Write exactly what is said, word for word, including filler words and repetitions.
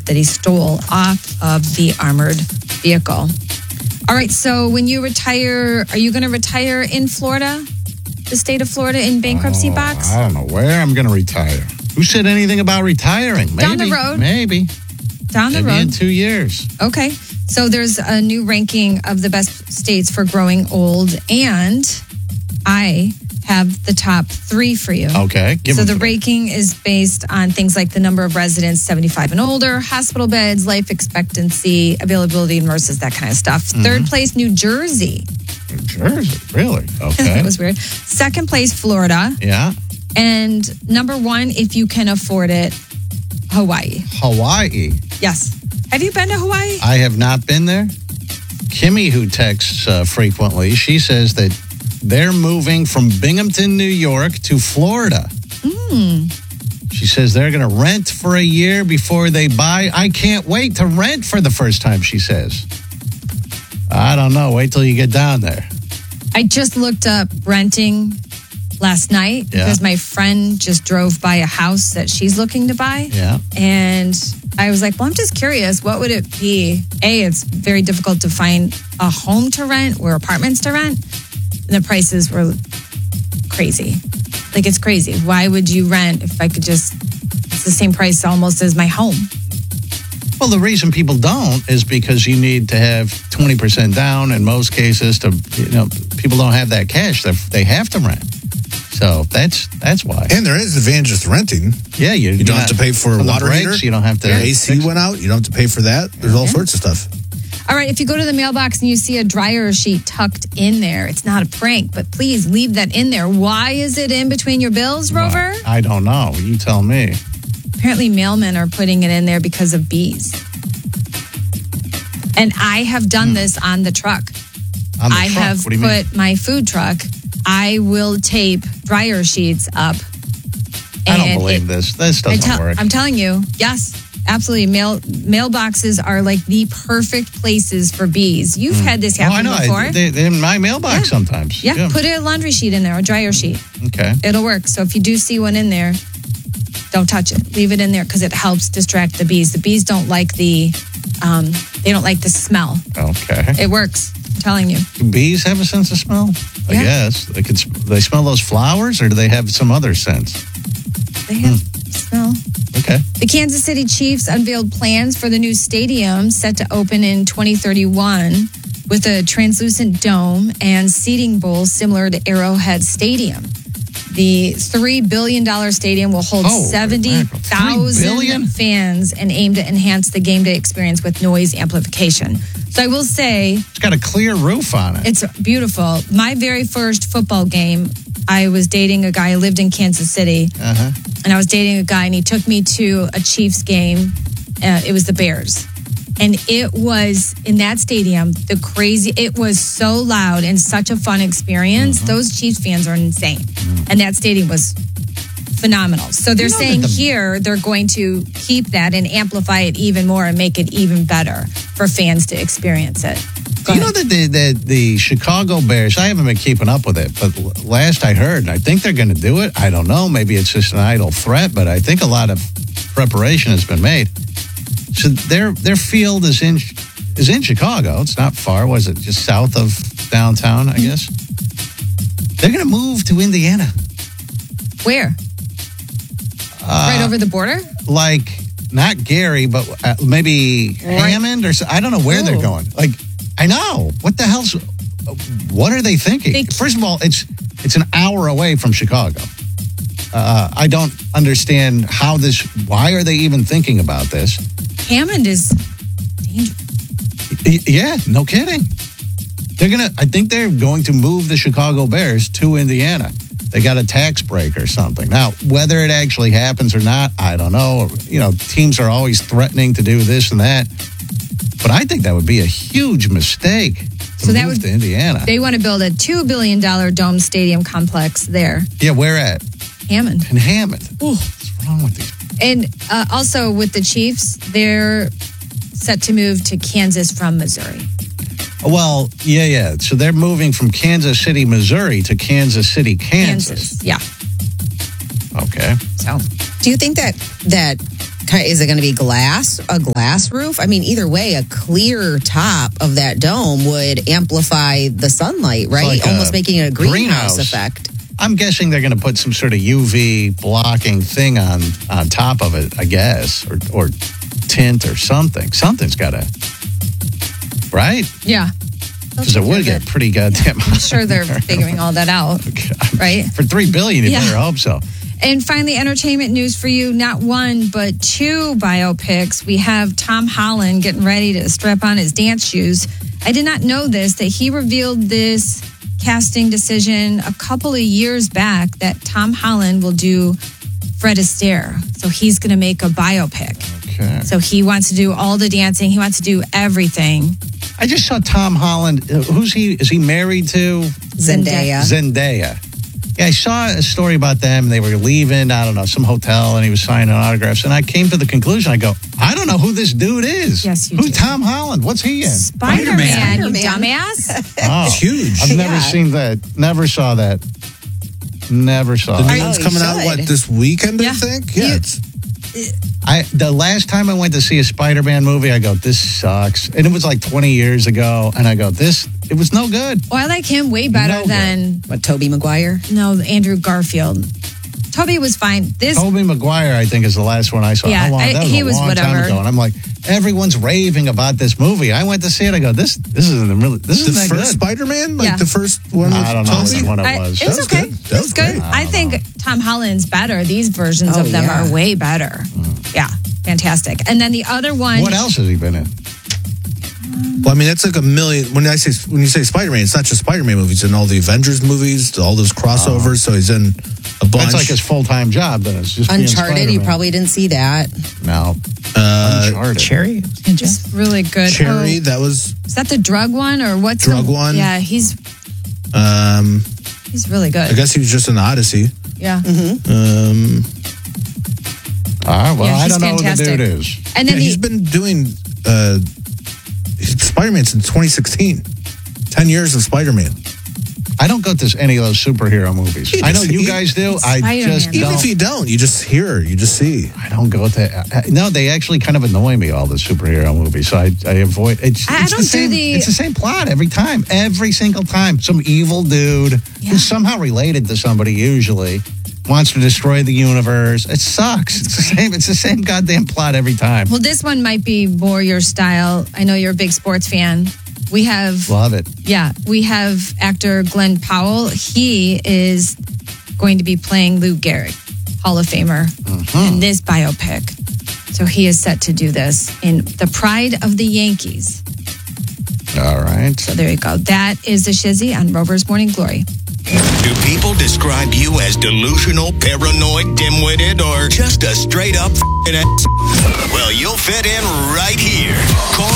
that he stole off of the armored vehicle. All right, so when you retire, are you going to retire in Florida? The state of Florida in bankruptcy oh, box? I don't know where I'm going to retire. Who said anything about retiring? Maybe, Down the road. Maybe. Down the maybe road. in two years. Okay. So there's a new ranking of the best states for growing old, and I have the top three for you. Okay. Give so them the ranking is based on things like the number of residents seventy-five and older, hospital beds, life expectancy, availability of nurses, that kind of stuff. Mm-hmm. Third place, New Jersey. New Jersey? Really? Okay. That was weird. Second place, Florida. Yeah. And number one, if you can afford it, Hawaii. Hawaii? Yes. Have you been to Hawaii? I have not been there. Kimmy, who texts uh, frequently, she says that they're moving from Binghamton, New York to Florida. Mm. She says they're going to rent for a year before they buy. I can't wait to rent for the first time, she says. I don't know. Wait till you get down there. I just looked up renting last night Yeah. because my friend just drove by a house that she's looking to buy. Yeah. And I was like, well, I'm just curious. What would it be? A, it's very difficult to find a home to rent or apartments to rent. And the prices were crazy. Like, it's crazy. Why would you rent if I could just, it's the same price almost as my home. Well, the reason people don't is because you need to have twenty percent down in most cases to, you know, people don't have that cash. They they have to rent. So that's that's why. And there is advantages to renting. Yeah, you, you don't have to pay for a water breaks, heater. You don't have to. Your A C went out. You don't have to pay for that. There's all Yeah. sorts of stuff. All right, if you go to the mailbox and you see a dryer sheet tucked in there, it's not a prank, but please leave that in there. Why is it in between your bills, Rover? Well, I don't know. You tell me. Apparently, mailmen are putting it in there because of bees. And I have done this on the truck. On the I truck? have What do you put mean? my food truck, I will tape dryer sheets up. I don't and believe it- this. This I doesn't tell- work. I'm telling you, yes, absolutely. Mail mailboxes are like the perfect places for bees. You've had this oh, I happen know. before. I, they, they're in my mailbox Yeah. sometimes. yeah, put a laundry sheet in there, a dryer sheet. Okay. It'll work. So if you do see one in there, don't touch it. Leave it in there because it helps distract the bees. The bees don't like the, um, they don't like the smell. Okay. It works. I'm telling you. Do bees have a sense of smell? I Yeah. guess. They could. They smell those flowers, or do they have some other sense? They have smell. Okay. The Kansas City Chiefs unveiled plans for the new stadium set to open in twenty thirty-one with a translucent dome and seating bowls similar to Arrowhead Stadium. The three billion dollars stadium will hold Oh, seventy thousand three billion? fans and aim to enhance the game day experience with noise amplification. So I will say, It's got a clear roof on it. it's beautiful. My very first football game, I was dating a guy who lived in Kansas City. Uh-huh. And I was dating a guy, and he took me to a Chiefs game. Uh, it was the Bears. And it was, in that stadium, the crazy, it was so loud and such a fun experience. Mm-hmm. Those Chiefs fans are insane. And that stadium was phenomenal. So they're You know saying that the- here they're going to keep that and amplify it even more and make it even better for fans to experience it. Go You know ahead. that the, the, the Chicago Bears, I haven't been keeping up with it, but l- last I heard, and I think they're going to do it. I don't know. Maybe it's just an idle threat, but I think a lot of preparation has been made. So their their field is in is in Chicago. It's not far. Was it just south of downtown, I guess? They're going to move to Indiana. Where? right over the border? Like, not Gary, but uh, maybe Right. Hammond or so. I don't know where they're Ooh. going. Like, I know. What the hell's, what are they thinking? They- First of all, it's it's an hour away from Chicago. Uh, I don't understand how this, why are they even thinking about this? Hammond is dangerous. Y- Yeah, no kidding. They're going to, I think they're going to move the Chicago Bears to Indiana. They got a tax break or something. Now, whether it actually happens or not, I don't know. You know, teams are always threatening to do this and that. But I think that would be a huge mistake to So that move would- to Indiana. They want to build a two billion dollars dome stadium complex there. Yeah, where at? Hammond. In Hammond. Ooh, what's wrong with these? And uh, also with the Chiefs, they're set to move to Kansas from Missouri. Well, yeah, yeah. So they're moving from Kansas City, Missouri to Kansas City, Kansas. Yeah. Okay. So Do you think that that Ki- Is it going to be glass, a glass roof? I mean, either way, a clear top of that dome would amplify the sunlight, right? like Almost a making it a greenhouse, greenhouse. effect. I'm guessing they're going to put some sort of U V blocking thing on on top of it, I guess, or or tint or something. Something's got to, right? Yeah. Because it would get pretty goddamn. I'm sure they're figuring all that out, right? For three billion, you Yeah. better hope so. And finally, entertainment news for you. Not one, but two biopics. We have Tom Holland getting ready to strap on his dance shoes. I did not know this, that he revealed this casting decision a couple of years back that Tom Holland will do Fred Astaire. So he's going to make a biopic. Okay. So he wants to do all the dancing. He wants to do everything. I just saw Tom Holland. uh, Who's he? Is he married to? Zendaya. Zendaya. Yeah, I saw a story about them. They were leaving, I don't know, some hotel, and he was signing autographs. And I came to the conclusion, I go, I don't know who this dude is. Yes, you Who's do. Tom Holland? What's he in? Spider-Man, you Spider-Man. dumbass. Oh, It's huge. I've never Yeah. seen that. Never saw that. Never saw The it. new one's you coming out, should. what, this weekend, Yeah. I think? Yeah. You- it's, I the last time I went to see a Spider-Man movie, I go, this sucks. And it was like twenty years ago. And I go, this, it was no good. Well, I like him way better No good. than, What, Tobey Maguire? no, Andrew Garfield. Toby was fine. This Tobey Maguire, I think, is the last one I saw. Yeah, How long? I- That was he a was long time whatever. ago. And I'm like, everyone's raving about this movie. I went to see it. I go, this this isn't really, this the isn't that first good. Spider-Man? Like Yeah. the first one I with don't know Tobey? which one it I- was. it was That was okay. good. That It was was good. great. I think Tom Holland's better. These versions Oh, of them yeah. are way better. Yeah, fantastic. And then the other one. What else has he been in? Well, I mean, that's like a million. When I say when you say Spider-Man, it's not just Spider-Man movies. In all the Avengers movies, all those crossovers. So he's in a bunch. That's like his full-time job, then. It's just being Uncharted, you Spider-Man. probably didn't see that. No. uh, Uncharted. Cherry. Just really good. Cherry. Oh, That was is that the drug one or what's Drug the, one? Yeah, he's um, he's really good. I guess he was just in Odyssey. Yeah. Um, All right, well, Yeah, I he's don't know fantastic. who the dude is. And yeah, then he's the, been doing uh, Spider-Man since twenty sixteen. Ten years of Spider-Man. I don't go to any of those superhero movies. He I know just- you he- guys do. I Spider-Man. just Even don't. if you don't, you just hear, you just see. I don't go to. uh, No, they actually kind of annoy me, all the superhero movies. So I, I avoid. It's, I it's don't the do same, the- It's the same plot every time. Every single time. Some evil dude Yeah. who's somehow related to somebody, usually, wants to destroy the universe. It sucks. It's the same. It's the same goddamn plot every time. well, this one might be more your style. I know you're a big sports fan. We have Love it. Yeah, we have actor Glenn Powell. He is going to be playing Lou Gehrig, Hall of Famer, in this biopic. So he is set to do this in The Pride of the Yankees. All right. So there you go. That is the Shizzy on Rover's Morning Glory. Do people describe you as delusional, paranoid, dim-witted, or just a straight-up f***ing ass? Well, you'll fit in right here. Call